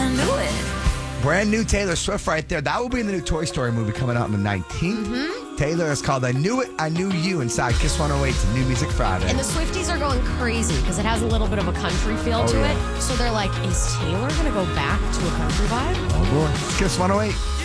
knew it. Brand new Taylor Swift right there. That will be in the new Toy Story movie coming out on the 19th. Taylor is called I Knew It, I Knew You inside Kiss 108 to New Music Friday. And the Swifties are going crazy because it has a little bit of a country feel to it. So they're like, is Taylor going to go back to a country vibe? Oh boy. Kiss 108.